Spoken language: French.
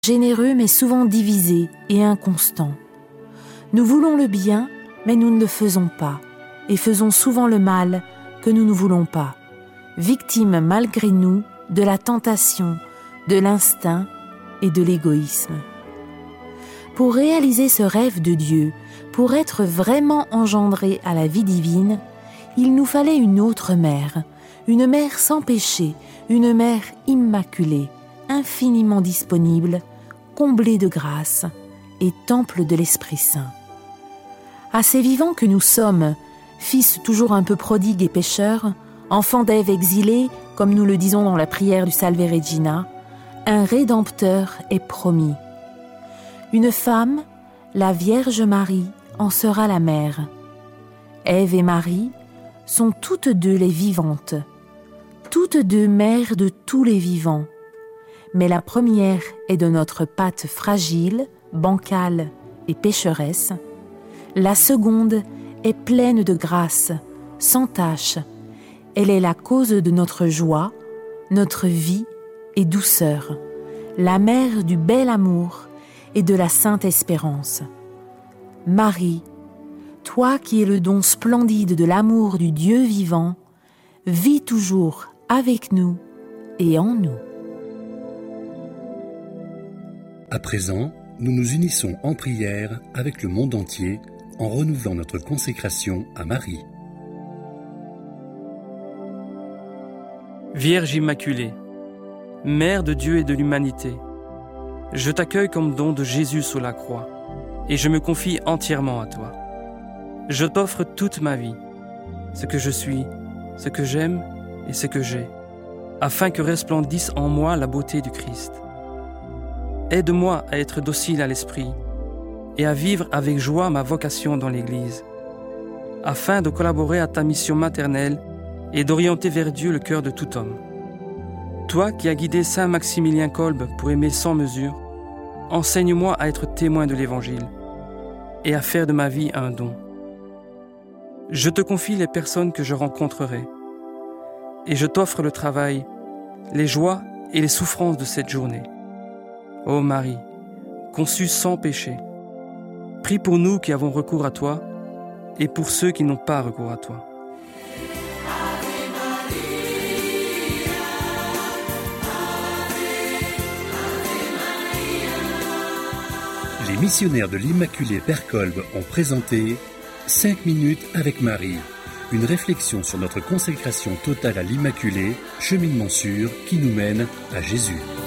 généreux mais souvent divisé et inconstant. Nous voulons le bien, mais nous ne le faisons pas, et faisons souvent le mal que nous ne voulons pas, victimes malgré nous de la tentation, de l'instinct et de l'égoïsme. Pour réaliser ce rêve de Dieu, pour être vraiment engendrés à la vie divine, il nous fallait une autre mère, une mère sans péché, une mère immaculée, infiniment disponible, comblée de grâce et temple de l'Esprit Saint. Assez vivants que nous sommes, fils toujours un peu prodigues et pécheurs, enfants d'Ève exilés, comme nous le disons dans la prière du Salve Regina, un Rédempteur est promis. Une femme, la Vierge Marie, en sera la mère. Ève et Marie sont toutes deux les vivantes, toutes deux mères de tous les vivants. Mais la première est de notre pâte fragile, bancale et pécheresse. La seconde est pleine de grâce, sans tache. Elle est la cause de notre joie, notre vie et douceur, la mère du bel amour et de la sainte espérance. Marie, toi qui es le don splendide de l'amour du Dieu vivant, vis toujours avec nous et en nous. À présent, nous nous unissons en prière avec le monde entier en renouvelant notre consécration à Marie. Vierge Immaculée, Mère de Dieu et de l'humanité, je t'accueille comme don de Jésus sous la croix et je me confie entièrement à toi. Je t'offre toute ma vie, ce que je suis, ce que j'aime et ce que j'ai, afin que resplendisse en moi la beauté du Christ. Aide-moi à être docile à l'esprit et à vivre avec joie ma vocation dans l'Église, afin de collaborer à ta mission maternelle et d'orienter vers Dieu le cœur de tout homme. Toi qui as guidé Saint Maximilien Kolbe pour aimer sans mesure, enseigne-moi à être témoin de l'Évangile et à faire de ma vie un don. Je te confie les personnes que je rencontrerai et je t'offre le travail, les joies et les souffrances de cette journée. Ô Marie, conçue sans péché, prie pour nous qui avons recours à toi et pour ceux qui n'ont pas recours à toi. Les missionnaires de l'Immaculée Père Kolbe ont présenté 5 minutes avec Marie, une réflexion sur notre consécration totale à l'Immaculée, cheminement sûr qui nous mène à Jésus.